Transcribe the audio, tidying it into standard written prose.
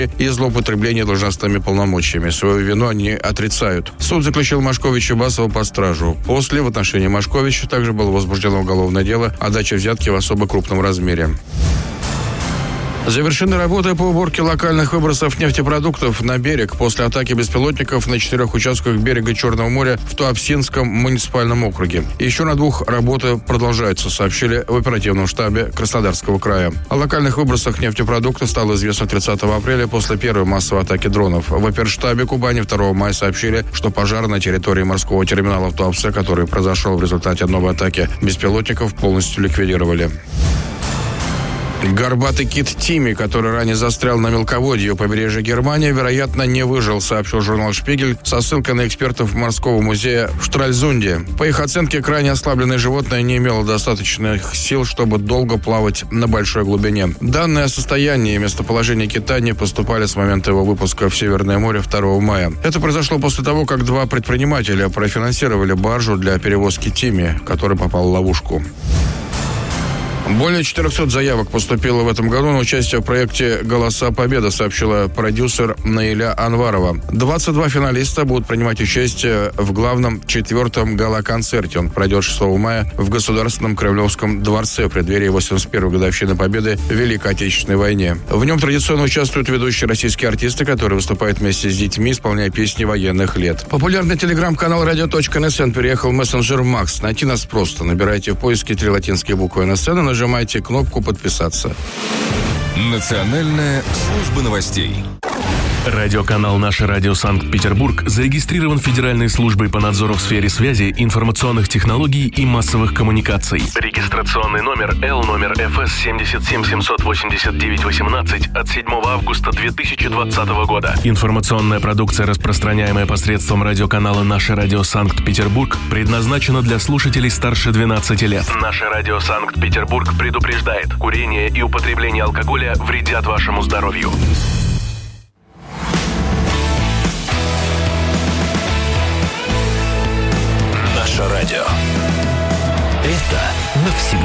и злоупотребление должностными полномочиями. Свою вину они отрицают. Суд заключил Машковича и Басова под стражу. После в отношении Машковича также было возбуждено уголовное дело о даче взятки в особо крупном размере. Завершены работы по уборке локальных выбросов нефтепродуктов на берег после атаки беспилотников на 4 участках берега Черного моря в Туапсинском муниципальном округе. Еще на 2 работы продолжаются, сообщили в оперативном штабе Краснодарского края. О локальных выбросах нефтепродуктов стало известно 30 апреля после первой массовой атаки дронов. В оперштабе Кубани 2 мая сообщили, что пожар на территории морского терминала в Туапсе, который произошел в результате новой атаки беспилотников, полностью ликвидировали. Горбатый кит Тимми, который ранее застрял на мелководье у побережья Германии, вероятно, не выжил, сообщил журнал «Шпигель» со ссылкой на экспертов морского музея в Штральзунде. По их оценке, крайне ослабленное животное не имело достаточных сил, чтобы долго плавать на большой глубине. Данные о состоянии и местоположении кита не поступали с момента его выпуска в Северное море 2 мая. Это произошло после того, как 2 предпринимателя профинансировали баржу для перевозки Тимми, который попал в ловушку. Более 400 заявок поступило в этом году на участие в проекте «Голоса Победы», сообщила продюсер Наиля Анварова. 22 финалиста будут принимать участие в главном 4-м гала-концерте. Он пройдет 6 мая в Государственном Кремлевском дворце в преддверии 81-й годовщины Победы в Великой Отечественной войне. В нем традиционно участвуют ведущие российские артисты, которые выступают вместе с детьми, исполняя песни военных лет. Популярный телеграм-канал radio.nsn переехал в мессенджер Макс. Найти нас просто. Набирайте в поиске 3 латинские буквы НСН и нажимайте кнопку «Подписаться». Национальная служба новостей. Радиоканал «Наше радио Санкт-Петербург» зарегистрирован Федеральной службой по надзору в сфере связи, информационных технологий и массовых коммуникаций. Регистрационный номер L-ФС 7778918 от 7 августа 2020 года. Информационная продукция, распространяемая посредством радиоканала «Наше радио Санкт-Петербург», предназначена для слушателей старше 12 лет. «Наше радио Санкт-Петербург» предупреждает: курение и употребление алкоголя вредят вашему здоровью. Наше радио. Это навсегда.